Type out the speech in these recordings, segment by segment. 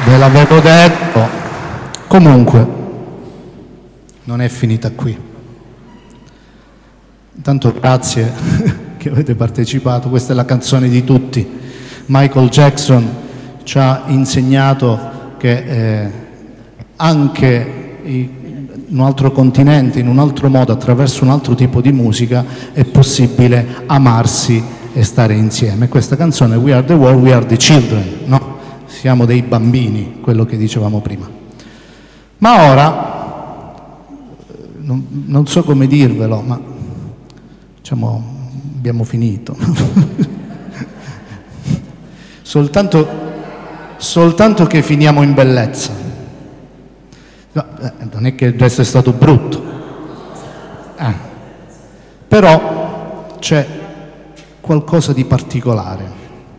Ve l'avevo detto. Comunque, non è finita qui. Intanto grazie che avete partecipato, questa è la canzone di tutti. Michael Jackson ci ha insegnato che anche in un altro continente, in un altro modo, attraverso un altro tipo di musica, è possibile amarsi e stare insieme. Questa canzone, We Are the World, We Are the Children, no? Siamo dei bambini, quello che dicevamo prima. Ma ora, non so come dirvelo, ma diciamo, abbiamo finito. soltanto che finiamo in bellezza. No, non è che il resto è stato brutto. Però c'è qualcosa di particolare.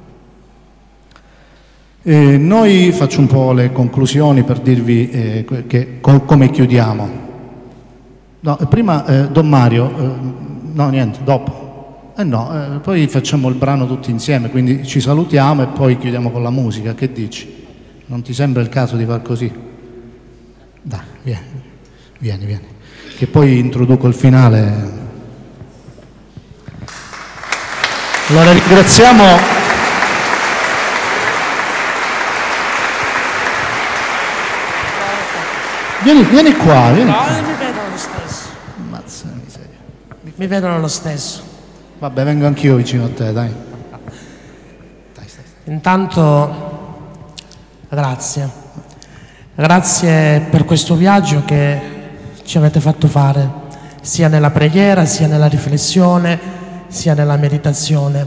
Noi faccio un po' le conclusioni per dirvi come chiudiamo. No, prima Don Mario, no niente, dopo. Poi facciamo il brano tutti insieme, quindi ci salutiamo e poi chiudiamo con la musica, che dici? Non ti sembra il caso di far così? Dai, vieni, che poi introduco il finale. Allora ringraziamo. Vieni qua, vieni qua. No, mi vedono lo stesso. Mazza miseria. Mi vedono lo stesso. Vabbè, vengo anch'io vicino a te, dai. Stai. Intanto, grazie. Grazie per questo viaggio che ci avete fatto fare, sia nella preghiera, sia nella riflessione, sia nella meditazione.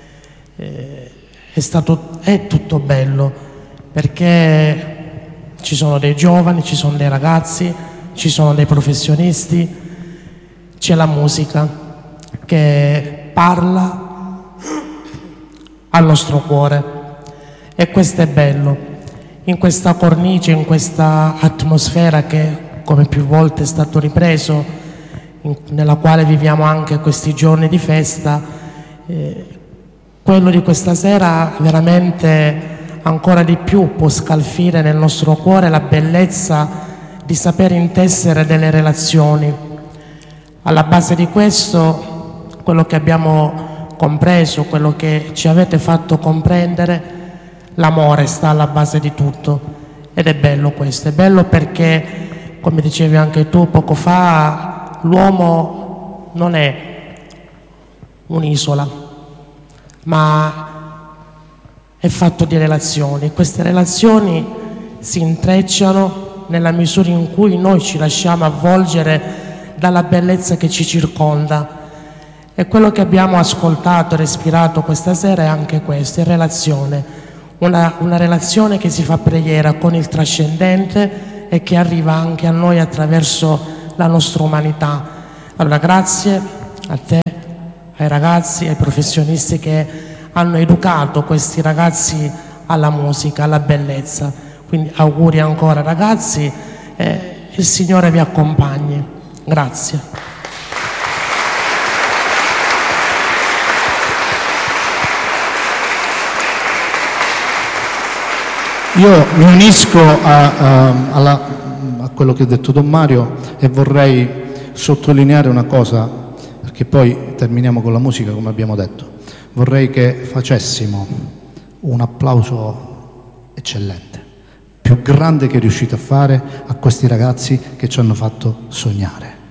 È tutto bello, perché ci sono dei giovani, ci sono dei ragazzi, ci sono dei professionisti, c'è la musica che parla al nostro cuore, e questo è bello. In questa cornice, in questa atmosfera che, come più volte è stato ripreso, nella quale viviamo anche questi giorni di festa, quello di questa sera veramente ancora di più può scalfire nel nostro cuore la bellezza di saper intessere delle relazioni. Alla base di questo, quello che abbiamo compreso, quello che ci avete fatto comprendere, l'amore sta alla base di tutto, ed è bello questo, è bello perché, come dicevi anche tu poco fa, l'uomo non è un'isola, ma è fatto di relazioni. Queste relazioni si intrecciano nella misura in cui noi ci lasciamo avvolgere dalla bellezza che ci circonda, e quello che abbiamo ascoltato e respirato questa sera è anche questo, è relazione, una relazione che si fa preghiera con il trascendente e che arriva anche a noi attraverso la nostra umanità. Allora grazie a te, ai ragazzi, ai professionisti che hanno educato questi ragazzi alla musica, alla bellezza. Quindi auguri ancora ragazzi, il Signore vi accompagni. Grazie. Io mi unisco a quello che ha detto Don Mario e vorrei sottolineare una cosa, perché poi terminiamo con la musica come abbiamo detto. Vorrei che facessimo un applauso eccellente, più grande che riuscite a fare, a questi ragazzi che ci hanno fatto sognare.